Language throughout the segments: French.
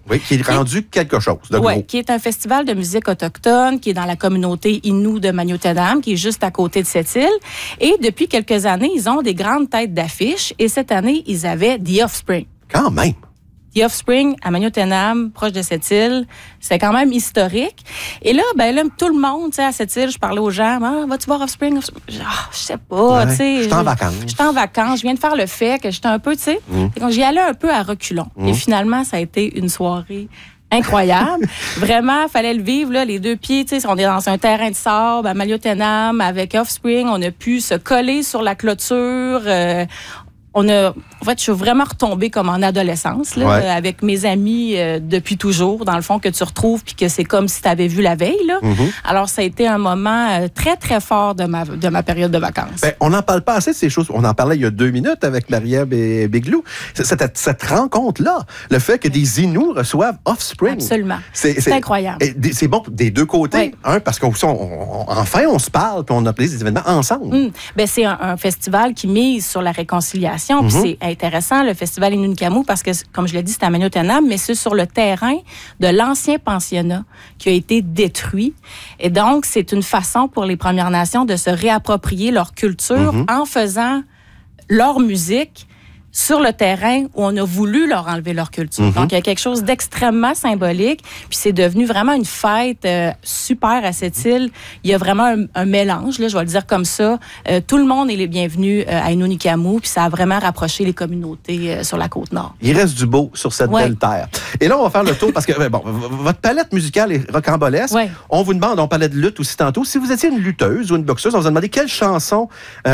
Oui, qui est rendu quelque chose de gros. Oui, qui est un festival de musique autochtone, qui est dans la communauté Innu de Magnotenam, qui est juste à côté de cette île. Et depuis quelques années, ils ont des grandes têtes d'affiche. Et cette année, ils avaient The Offspring. Quand même! The Offspring à Magnotenam, proche de cette île. C'est quand même historique. Et là, tout le monde, tu sais, à cette île, je parlais aux gens, vas-tu voir Offspring? Je sais pas, tu sais. Je suis en vacances. Je suis en vacances. Je viens de faire le fait que j'étais un peu, tu sais. Donc, j'y allais un peu à reculons. Et finalement, ça a été une soirée incroyable. Vraiment, fallait le vivre, là, les deux pieds. Tu sais, on est dans un terrain de sable à Magnotenam avec Offspring. On a pu se coller sur la clôture. En fait, je suis vraiment retombée comme en adolescence, là, avec mes amis depuis toujours, dans le fond, que tu retrouves, puis que c'est comme si tu avais vu la veille. Là. Alors, ça a été un moment très, très fort de ma période de vacances. Ben, on n'en parle pas assez de ces choses. On en parlait il y a 2 minutes avec Marie-Ève et Biglou. Cette rencontre-là, le fait que des Inuits reçoivent Offspring. Absolument. C'est incroyable. C'est bon des deux côtés. Un, parce qu'enfin, on se parle, puis on a des événements ensemble. Ben, c'est un festival qui mise sur la réconciliation. Puis c'est intéressant, le festival Innu-Nikamu, parce que, comme je l'ai dit, c'est à Magnotenam, mais c'est sur le terrain de l'ancien pensionnat qui a été détruit. Et donc, c'est une façon pour les Premières Nations de se réapproprier leur culture en faisant leur musique sur le terrain où on a voulu leur enlever leur culture. Donc, il y a quelque chose d'extrêmement symbolique. Puis, c'est devenu vraiment une fête super à cette île. Il y a vraiment un mélange, là, je vais le dire comme ça. Tout le monde est les bienvenus à Innu-Nikamu. Puis, ça a vraiment rapproché les communautés sur la Côte-Nord. Il reste du beau sur cette belle terre. Et là, on va faire le tour parce que, votre palette musicale est rocambolesque. On vous demande, on parlait de lutte aussi tantôt. Si vous étiez une lutteuse ou une boxeuse, on vous a demandé quelle chanson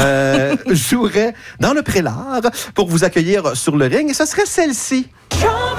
jouerait dans le Prélard pour vous accueillir sur le ring. Et ce serait celle-ci.